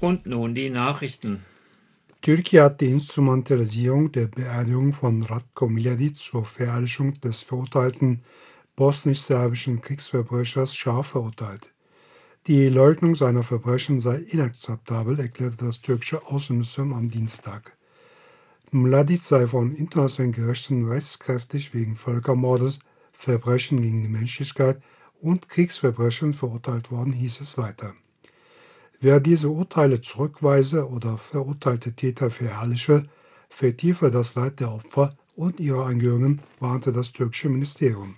Und nun die Nachrichten. Türkei hat die Instrumentalisierung der Beerdigung von Ratko Mladic zur Verherrlichung des verurteilten bosnisch-serbischen Kriegsverbrechers scharf verurteilt. Die Leugnung seiner Verbrechen sei inakzeptabel, erklärte das türkische Außenministerium am Dienstag. Mladic sei von internationalen Gerichten rechtskräftig wegen Völkermordes, Verbrechen gegen die Menschlichkeit und Kriegsverbrechen verurteilt worden, hieß es weiter. Wer diese Urteile zurückweise oder verurteilte Täter verherrliche, vertiefe das Leid der Opfer und ihrer Angehörigen, warnte das türkische Ministerium.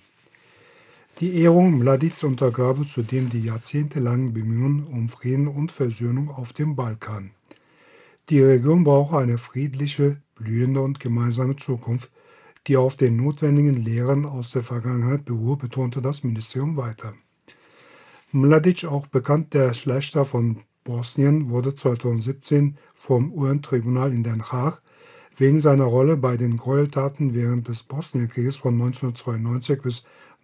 Die Ehrung Mladics untergrabe zudem die jahrzehntelangen Bemühungen um Frieden und Versöhnung auf dem Balkan. Die Region brauche eine friedliche, blühende und gemeinsame Zukunft, die auf den notwendigen Lehren aus der Vergangenheit beruhe, betonte das Ministerium weiter. Mladic, auch bekannt der Schlächter von Bosnien, wurde 2017 vom UN-Tribunal in Den Haag wegen seiner Rolle bei den Gräueltaten während des Bosnienkrieges von 1992 bis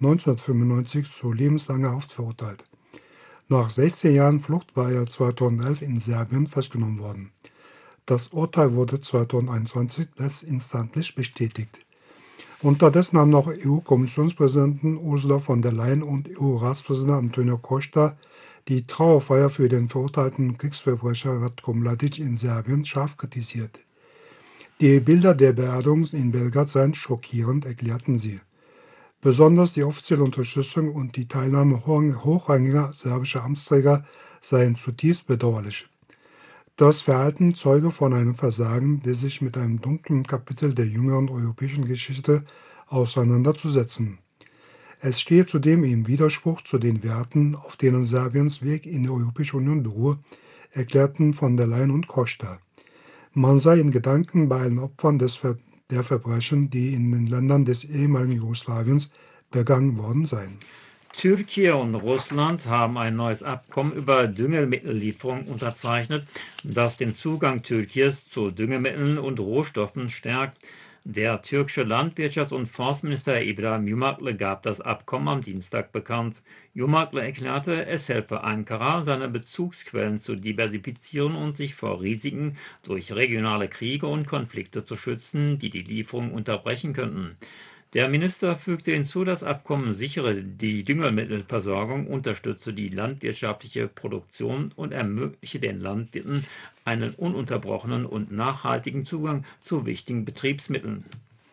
1995 zu lebenslanger Haft verurteilt. Nach 16 Jahren Flucht war er 2011 in Serbien festgenommen worden. Das Urteil wurde 2021 letztinstanzlich bestätigt. Unterdessen haben auch EU-Kommissionspräsidentin Ursula von der Leyen und EU-Ratspräsident Antonio Costa die Trauerfeier für den verurteilten Kriegsverbrecher Ratko Mladic in Serbien scharf kritisiert. Die Bilder der Beerdigung in Belgrad seien schockierend, erklärten sie. Besonders die offizielle Unterstützung und die Teilnahme hochrangiger serbischer Amtsträger seien zutiefst bedauerlich. Das Verhalten zeuge von einem Versagen, das sich mit einem dunklen Kapitel der jüngeren europäischen Geschichte auseinanderzusetzen. Es stehe zudem im Widerspruch zu den Werten, auf denen Serbiens Weg in die Europäische Union beruhe, erklärten von der Leyen und Costa. Man sei in Gedanken bei allen Opfern der Verbrechen, die in den Ländern des ehemaligen Jugoslawiens begangen worden seien. Türkei und Russland haben ein neues Abkommen über Düngemittellieferung unterzeichnet, das den Zugang Türkiens zu Düngemitteln und Rohstoffen stärkt. Der türkische Landwirtschafts- und Forstminister İbrahim Yumaklı gab das Abkommen am Dienstag bekannt. Yumaklı erklärte, es helfe Ankara, seine Bezugsquellen zu diversifizieren und sich vor Risiken durch regionale Kriege und Konflikte zu schützen, die die Lieferung unterbrechen könnten. Der Minister fügte hinzu, das Abkommen sichere die Düngemittelversorgung, unterstütze die landwirtschaftliche Produktion und ermögliche den Landwirten einen ununterbrochenen und nachhaltigen Zugang zu wichtigen Betriebsmitteln.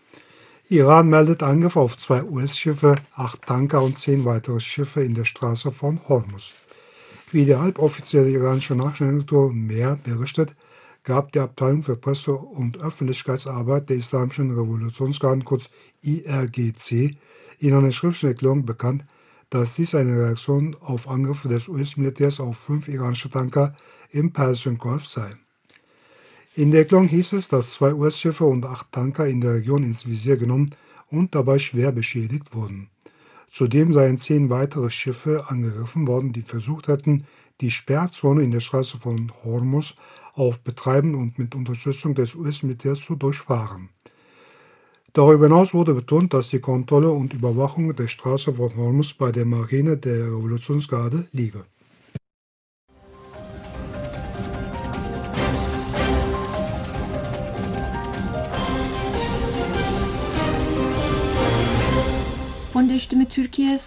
Iran meldet Angriff auf 2 US-Schiffe, 8 Tanker und 10 weitere Schiffe in der Straße von Hormuz. Wie die halboffizielle iranische Nachrichtenagentur Mehr berichtet, gab die Abteilung für Presse- und Öffentlichkeitsarbeit der Islamischen Revolutionsgarden, kurz IRGC, in einer schriftlichen Erklärung bekannt, dass dies eine Reaktion auf Angriffe des US-Militärs auf 5 iranische Tanker im Persischen Golf sei. In der Erklärung hieß es, dass 2 US-Schiffe und 8 Tanker in der Region ins Visier genommen und dabei schwer beschädigt wurden. Zudem seien 10 weitere Schiffe angegriffen worden, die versucht hätten, die Sperrzone in der Straße von Hormuz auf Betreiben und mit Unterstützung des US-Militärs zu durchfahren. Darüber hinaus wurde betont, dass die Kontrolle und Überwachung der Straße von Hormuz bei der Marine der Revolutionsgarde liege. Von der Stimme Türkiye's